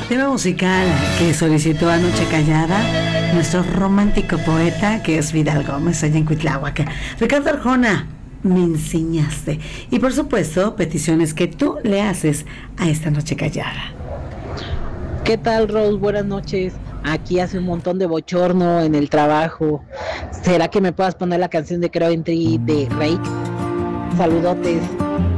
Tema musical que solicitó Anoche Callada nuestro romántico poeta que es Vidal Gómez allá en Cuitláhuac. Ricardo Arjona, me enseñaste. Y por supuesto, peticiones que tú le haces a esta Noche Callada. ¿Qué tal, Rose? Buenas noches. Aquí hace un montón de bochorno en el trabajo. ¿Será que me puedas poner la canción de Creo en Ti de Rake? Saludotes.